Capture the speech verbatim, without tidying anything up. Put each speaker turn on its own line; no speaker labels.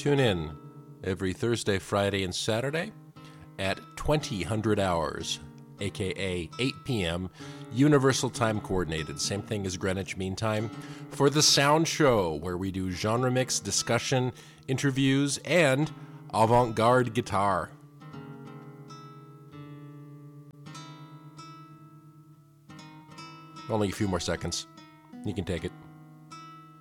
Tune in every Thursday, Friday, and Saturday at twenty hundred hours, aka eight p.m. Universal Time Coordinated, same thing as Greenwich Mean Time, for The Sound Show, where we do genre mix, discussion, interviews, and avant-garde guitar. Only a few more seconds. You can take it.